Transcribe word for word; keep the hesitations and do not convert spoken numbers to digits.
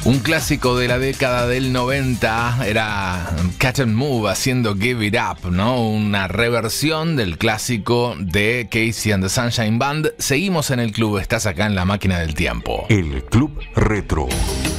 Un clásico de la década del noventa era Catch and Move haciendo Give It Up, ¿no? Una reversión del clásico de Casey and the Sunshine Band. Seguimos en el club, estás acá en la máquina del tiempo. El Club Retro.